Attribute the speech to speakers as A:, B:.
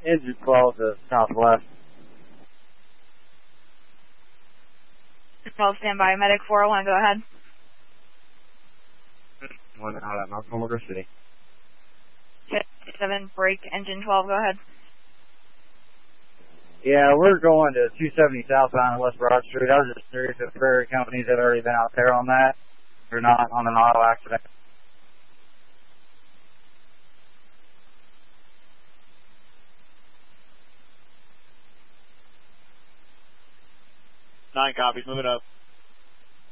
A: Engine 12 to southwest.
B: 12, stand by. Medic 401, go ahead.
A: One out at Mount Homer City.
B: 7, break, engine 12, go ahead.
A: Yeah, we're going to 270 southbound on West Broad Street. I was just curious if Prairie companies had already been out there on that or not on an auto accident.
C: Nine copies, moving up.